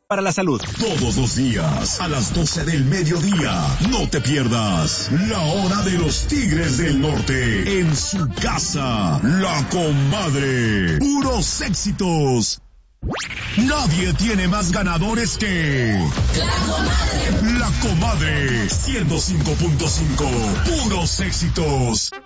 para la salud. Todos los días, a las 12 del mediodía, no te pierdas la hora de los Tigres del Norte. En su casa, La Comadre. Puros éxitos. Nadie tiene más ganadores que La Comadre 105.5. Puros éxitos.